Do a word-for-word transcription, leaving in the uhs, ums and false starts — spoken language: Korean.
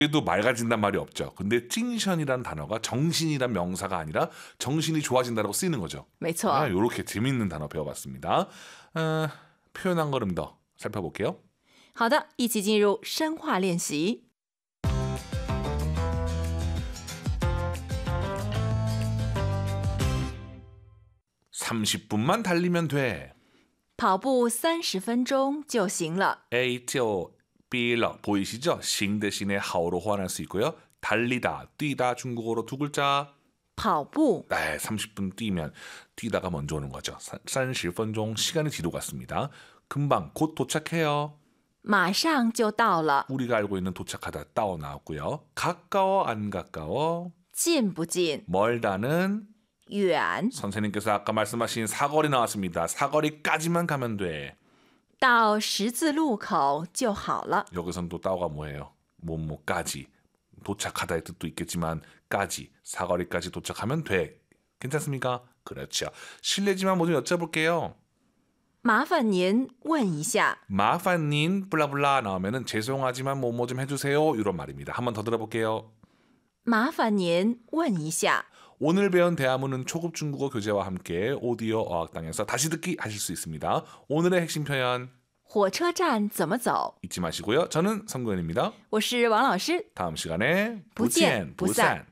그래도 맑아진단 말이 없죠. 근데 찡션이라는 단어가 정신이란 명사가 아니라 정신이 좋아진다고 쓰이는 거죠. 没错。 이렇게 재밌는 단어 배워봤습니다. 어, 표현 한 걸음 더 살펴볼게요. 好的，一起进入深化练习。 삼십 분만 달리면 돼. 跑步三十分钟就行了。 A 저 빌러 보이시죠? 싱 대신에 하오로 호환할 수 있고요. 달리다, 뛰다 중국어로 두 글자. 跑步 네, 삼십 분 뛰면 뛰다가 먼저 오는 거죠. 삼십分钟 시간이 뒤로 갔습니다. 금방 곧 도착해요. 马上就到了。 우리가 알고 있는 도착하다 따오 나왔고요. 가까워 안 가까워? 近不近？ 멀다는 远。 선생님께서 아까 말씀하신 사거리 나왔습니다. 사거리까지만 가면 돼. 到十字路口就好了。 여기선 또 따오가 뭐예요? 뭐뭐까지. 도착하다의 뜻도 있겠지만 까지, 사거리까지 도착하면 돼. 괜찮습니까? 그렇죠. 실례지만 뭐 좀 여쭤볼게요. 麻烦您问一下。 마판닌 블라블라 나오면은 죄송하지만 뭐 뭐 좀 해주세요. 이런 말입니다. 한번 더 들어볼게요. 麻烦您问一下。 오늘 배운 대화문은 초급 중국어 교재와 함께 오디오 어학당에서 다시 듣기 하실 수 있습니다. 오늘의 핵심 표현 火车站怎么走？ 잊지 마시고요. 저는 성구현입니다. 我是王老师。 다음 시간에 不见不散。